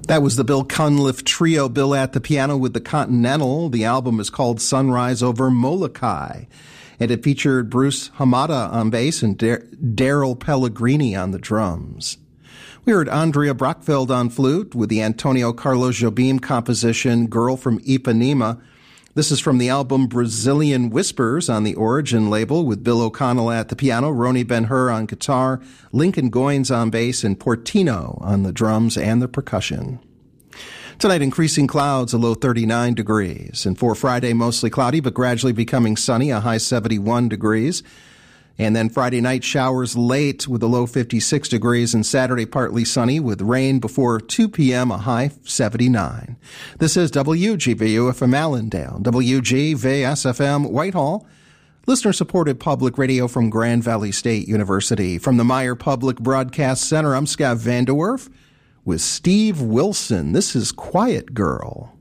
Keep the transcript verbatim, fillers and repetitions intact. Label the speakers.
Speaker 1: That was the Bill Cunliffe Trio, Bill at the piano with the Continental. The album is called Sunrise Over Molokai, and it featured Bruce Hamada on bass and Dar- Daryl Pellegrini on the drums. We heard Andrea Brockfeld on flute with the Antonio Carlos Jobim composition Girl from Ipanema. This is from the album Brazilian Whispers on the Origin label with Bill O'Connell at the piano, Roni Ben-Hur on guitar, Lincoln Goines on bass, and Portino on the drums and the percussion. Tonight, increasing clouds, a low thirty-nine degrees. And for Friday, mostly cloudy, but gradually becoming sunny, a high seventy-one degrees. And then Friday night, showers late with a low fifty-six degrees, and Saturday partly sunny with rain before two p.m., a high seventy-nine. This is W G V U F M Allendale, W G V S F M Whitehall, listener-supported public radio from Grand Valley State University. From the Meyer Public Broadcast Center, I'm Scott Van Der Werf with Steve Wilson. This is Quiet Girl.